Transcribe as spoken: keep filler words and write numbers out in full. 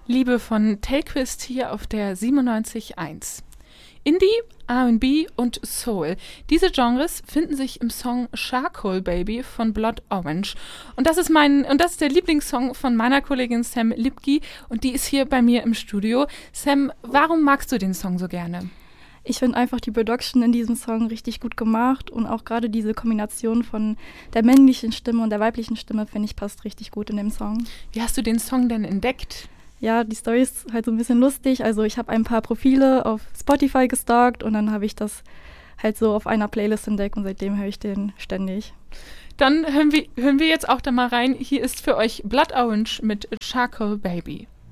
Liebe von Tailquist hier auf der siebenundneunzig Komma eins. Indie, R und B und Soul. Diese Genres finden sich im Song Charcoal Baby von Blood Orange. Und das ist mein und das ist der Lieblingssong von meiner Kollegin Sam Lipke und die ist hier bei mir im Studio. Sam, warum magst du den Song so gerne? Ich finde einfach die Production in diesem Song richtig gut gemacht und auch gerade diese Kombination von der männlichen Stimme und der weiblichen Stimme, finde ich, passt richtig gut in dem Song. Wie hast du den Song denn entdeckt? Ja, die Story ist halt so ein bisschen lustig. Also ich habe ein paar Profile auf Spotify gestalkt und dann habe ich das halt so auf einer Playlist entdeckt und seitdem höre ich den ständig. Dann hören wir, hören wir jetzt auch da mal rein. Hier ist für euch Blood Orange mit Charcoal Baby.